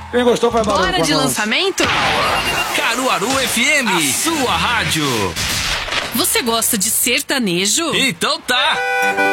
Quem gostou faz barulho. Hora de lançamento? Caruaru FM, a sua rádio. Você gosta de sertanejo? Então tá.